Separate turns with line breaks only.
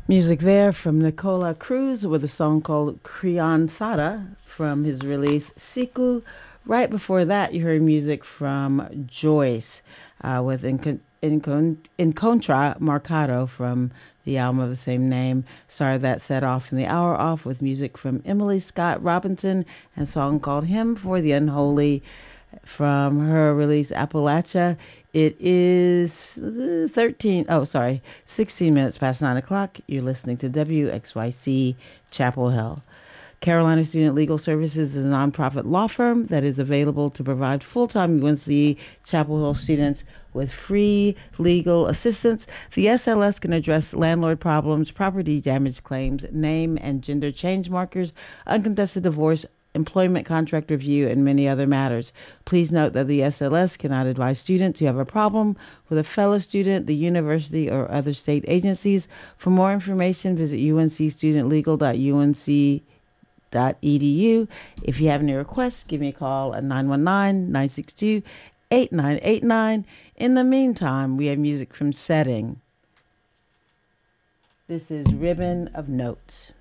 Music there from Nicola Cruz with a song called Criançada from his release Siku. Right before that, you heard music from Joyce with Encontra Marcado from the album of the same name. Started that set off in the hour off with music from Emily Scott Robinson and a song called Hymn for the Unholy from her release Appalachia. It is 16 minutes past 9 o'clock. You're listening to WXYC Chapel Hill. Carolina Student Legal Services is a nonprofit law firm that is available to provide full-time UNC Chapel Hill students with free legal assistance. The SLS can address landlord problems, property damage claims, name and gender change markers, uncontested divorce, employment contract review, and many other matters. Please note that the SLS cannot advise students who have a problem with a fellow student, the university, or other state agencies. For more information, visit uncstudentlegal.unc.edu. If you have any requests, give me a call at 919-962-8989. In the meantime, we have music from Setting. This is Ribbon of Notes.